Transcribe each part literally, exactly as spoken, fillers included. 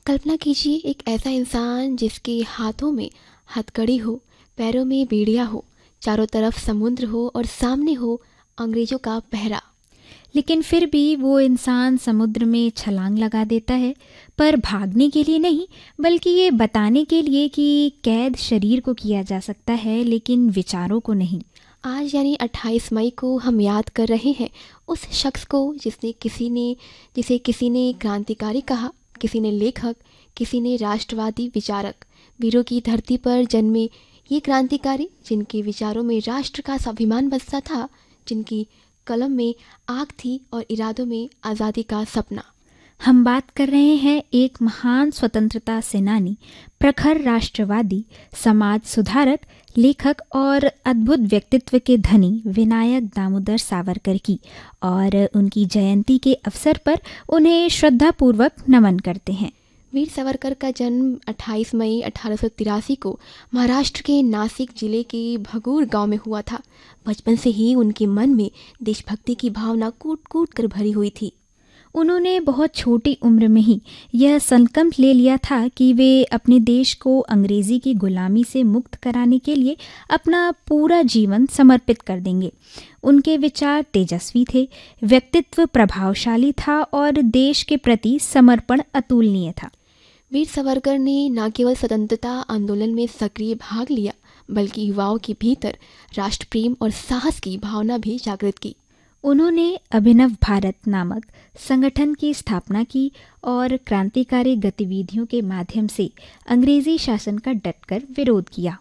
कल्पना कीजिए एक ऐसा इंसान जिसके हाथों में हथकड़ी हो, पैरों में बेड़ियाँ हो, चारों तरफ समुद्र हो और सामने हो अंग्रेजों का पहरा। लेकिन फिर भी वो इंसान समुद्र में छलांग लगा देता है, पर भागने के लिए नहीं, बल्कि ये बताने के लिए कि कैद शरीर को किया जा सकता है लेकिन विचारों को नहीं। आज यानी अट्ठाईस मई को हम याद कर रहे हैं उस शख्स को जिसने किसी ने जिसे किसी ने क्रांतिकारी कहा, किसी ने लेखक, किसी ने राष्ट्रवादी विचारक। वीरों की धरती पर जन्मे ये क्रांतिकारी जिनके विचारों में राष्ट्र का स्वाभिमान बसता था, जिनकी कलम में आग थी और इरादों में आज़ादी का सपना। हम बात कर रहे हैं एक महान स्वतंत्रता सेनानी, प्रखर राष्ट्रवादी, समाज सुधारक, लेखक और अद्भुत व्यक्तित्व के धनी विनायक दामोदर सावरकर की, और उनकी जयंती के अवसर पर उन्हें श्रद्धापूर्वक नमन करते हैं। वीर सावरकर का जन्म अट्ठाईस मई अठारह सौ तिरासी को महाराष्ट्र के नासिक जिले के भगूर गांव में हुआ था। बचपन से ही उनके मन में देशभक्ति की भावना कूट कूट कर भरी हुई थी। उन्होंने बहुत छोटी उम्र में ही यह संकल्प ले लिया था कि वे अपने देश को अंग्रेजी की गुलामी से मुक्त कराने के लिए अपना पूरा जीवन समर्पित कर देंगे। उनके विचार तेजस्वी थे, व्यक्तित्व प्रभावशाली था और देश के प्रति समर्पण अतुलनीय था। वीर सावरकर ने न केवल स्वतंत्रता आंदोलन में सक्रिय भाग लिया, बल्कि युवाओं के भीतर राष्ट्र प्रेम और साहस की भावना भी जागृत की। उन्होंने अभिनव भारत नामक संगठन की स्थापना की और क्रांतिकारी गतिविधियों के माध्यम से अंग्रेजी शासन का डटकर विरोध किया।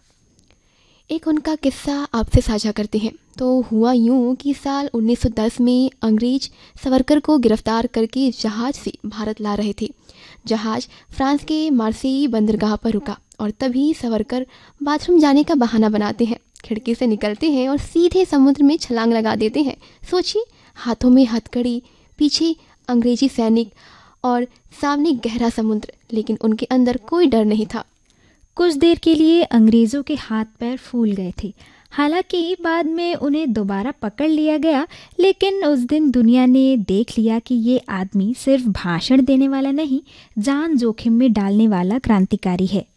एक उनका किस्सा आपसे साझा करते हैं। तो हुआ यूं कि साल उन्नीस सौ दस में अंग्रेज सावरकर को गिरफ्तार करके जहाज से भारत ला रहे थे। जहाज फ्रांस के मार्सेई बंदरगाह पर रुका और तभी सावरकर बाथरूम जाने का बहाना बनाते हैं, खिड़की से निकलते हैं और सीधे समुद्र में छलांग लगा देते हैं। सोचिए, हाथों में हथकड़ी, पीछे अंग्रेजी सैनिक और सामने गहरा समुद्र, लेकिन उनके अंदर कोई डर नहीं था। कुछ देर के लिए अंग्रेजों के हाथ पैर फूल गए थे। हालांकि बाद में उन्हें दोबारा पकड़ लिया गया, लेकिन उस दिन दुनिया ने देख लिया कि ये आदमी सिर्फ भाषण देने वाला नहीं, जान जोखिम में डालने वाला क्रांतिकारी है।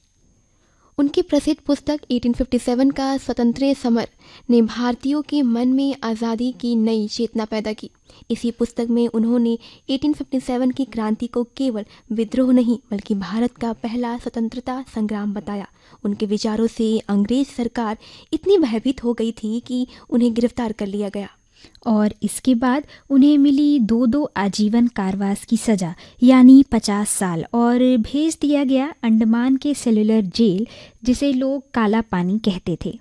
उनकी प्रसिद्ध पुस्तक अठारह सौ सत्तावन का स्वतंत्र समर ने भारतीयों के मन में आज़ादी की नई चेतना पैदा की। इसी पुस्तक में उन्होंने अठारह सौ सत्तावन की क्रांति को केवल विद्रोह नहीं, बल्कि भारत का पहला स्वतंत्रता संग्राम बताया। उनके विचारों से अंग्रेज सरकार इतनी भयभीत हो गई थी कि उन्हें गिरफ्तार कर लिया गया और इसके बाद उन्हें मिली दो दो आजीवन कारावास की सजा, यानी पचास साल, और भेज दिया गया अंडमान के सेलुलर जेल, जिसे लोग काला पानी कहते थे।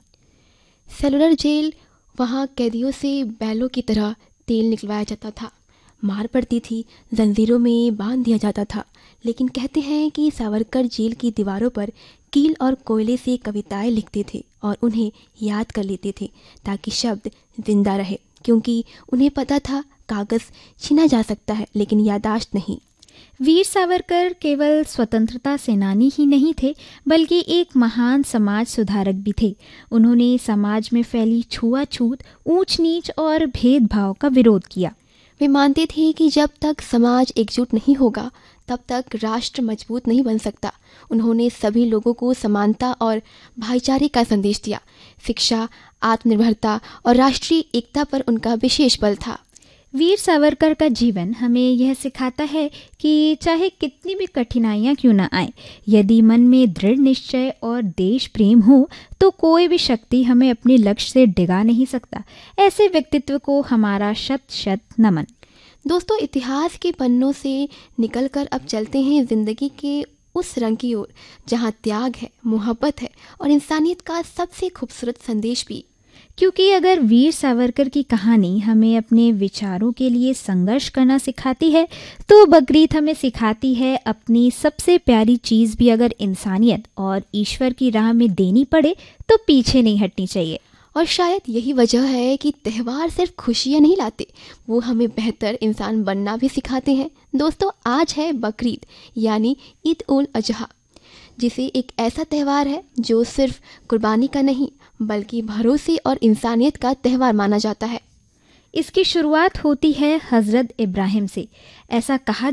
सेलुलर जेल, वहाँ कैदियों से बैलों की तरह तेल निकलवाया जाता था, मार पड़ती थी, जंजीरों में बांध दिया जाता था। लेकिन कहते हैं कि सावरकर जेल की दीवारों पर कील और कोयले से कविताएं लिखते थे और उन्हें याद कर लेते थे ताकि शब्द जिंदा रहे, क्योंकि उन्हें पता था कागज छीना जा सकता है लेकिन याददाश्त नहीं। वीर सावरकर केवल स्वतंत्रता सेनानी ही नहीं थे, बल्कि एक महान समाज सुधारक भी थे। उन्होंने समाज में फैली छुआछूत, ऊंच नीच और भेदभाव का विरोध किया। वे मानते थे कि जब तक समाज एकजुट नहीं होगा, तब तक राष्ट्र मजबूत नहीं बन सकता। उन्होंने सभी लोगों को समानता और भाईचारे का संदेश दिया। शिक्षा, आत्मनिर्भरता और राष्ट्रीय एकता पर उनका विशेष बल था। वीर सावरकर का जीवन हमें यह सिखाता है कि चाहे कितनी भी कठिनाइयां क्यों न आए, यदि मन में दृढ़ निश्चय और देश प्रेम हो तो कोई भी शक्ति हमें अपने लक्ष्य से डिगा नहीं सकता। ऐसे व्यक्तित्व को हमारा शत शत नमन। दोस्तों, इतिहास के पन्नों से निकलकर अब चलते हैं जिंदगी के उस रंग की ओर जहाँ त्याग है, मोहब्बत है और इंसानियत का सबसे खूबसूरत संदेश भी। क्योंकि अगर वीर सावरकर की कहानी हमें अपने विचारों के लिए संघर्ष करना सिखाती है, तो बकरीद हमें सिखाती है अपनी सबसे प्यारी चीज़ भी अगर इंसानियत और ईश्वर की राह में देनी पड़े तो पीछे नहीं हटनी चाहिए। और शायद यही वजह है कि त्यौहार सिर्फ खुशियाँ नहीं लाते, वो हमें बेहतर इंसान बनना भी सिखाते हैं। दोस्तों, आज है बकरीद यानी ईद उल अजहा, जिसे एक ऐसा त्यौहार है जो सिर्फ कुर्बानी का नहीं, बल्कि भरोसे और इंसानियत का त्यौहार माना जाता है। इसकी शुरुआत होती है हज़रत इब्राहिम से। ऐसा कहा